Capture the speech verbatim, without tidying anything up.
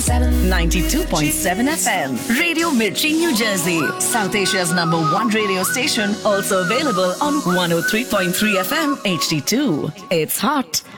ninety-two point seven F M. Radio Mirchi, New Jersey. South Asia's number one radio station. Also available on one oh three point three F M H D two. It's hot